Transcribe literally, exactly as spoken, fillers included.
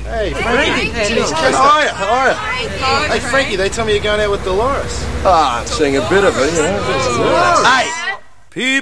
Hey, Frankie. Hey, how are you? How are you? Hey, Frankie, they tell me you're going out with Dolores. Ah, I'm seeing a bit of it, you know. Hey, people.